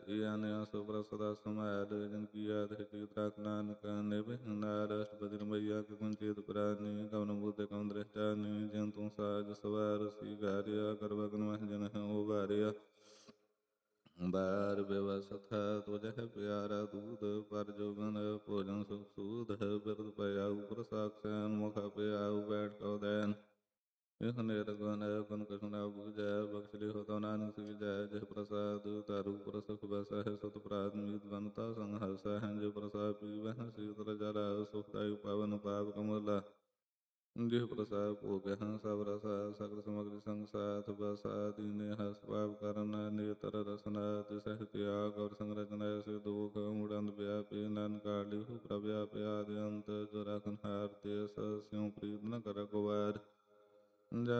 ਈਆਨਿਆ ਸੁਪ੍ਰਸਦਾ smile ਜਿਨ ਕੀ ਆਦ ਹਿਤੀ ਤ੍ਰਾਕ ਨਾਨਕ ਨਿਭਿਨਾਰ ਅਸ਼ਟਪਦੀ ਰਮਈਆ ਕਿ ਕੁੰਚੇਤ ਪ੍ਰਾਨੀ ਕਵਨ ਬੂਤੇ ਕਵਨ ਦ੍ਰਿਸ਼ਟਾਨੀ ਜਿਨ ਤੂੰ ਸਾਜ ਸਵਾਰ ਸੀ ਗਾਰਿਆ ਕਰਵਗਨ ਮਹ ਜਨ ਹੋ ਵਾਰਿਆ ਬਾਰ ਵਿਵਸਥਾ ਤੁਜਹ ਪਿਆਰਾ ਦੂਧ ਪਰ ਜੋਗਨ ਭੋਜਨ ਸੁਖ ਸੂਧ ਬਿਰਦ ਪਇਆਉ ਪ੍ਰਸਾਖਸੈਨ ਮੁਖ ਪਿਆਉ ਬੈਠ ਕਉ ਦੈਨ ਇਹ ਨਿਰਗੁਣ ਗੁਣ ਕਛੁ ਬੂਝੈ ਬਖਸ਼ ਲਿਹੁ ਤਉ ਨਾਨਕ ਸੀਜੈ ਜਿਹ ਪ੍ਰਸਾਦ ਧਾਰੂ ਪ੍ਰਸਖ ਬਸਹਿ ਸੁਤ ਪ੍ਰਾਤ ਮੀਤ ਬਨਤਾ ਸੰਗ ਹਸਹਿ ਜਿਹ ਪ੍ਰਸਾਦ ਪੀਵਹਿ ਸੀਤਲ ਜਲ ਸੁਖਦਾਇ ਪਵਨ ਪਾਪ ਕਮਲਾ ਜਿਹ ਪ੍ਰਸਾਦ ਭੋਗਹਿ ਸਭ ਰਸਾ ਸਕਲ ਸਮਗਰੀ ਸੰਗ ਸਾਥ ਬਸਾ ਦੀਨੇ ਹਸ ਪਾਪ ਕਰਨ ਨੇਤਰ ਰਸਨਾ ਤਿਸਹਿ ਤਿਆਗ ਔਰ ਸੰਗ ਰਚਨਾ ਸੇ ਦੁਖ ਮੁੜੰਦ ਵਿਆਪੇ ਨਾਨਕ ਲਿਹੁ ਪ੍ਰਭ ਆਪਿ ਆਦਿ ਅੰਤ ਜੋ ਰਖਨ ਹਾਰ ਤੇ ਸਿਉ ਪ੍ਰੀਤ ਨ ਕਰ ਕੋ ਵਾਰ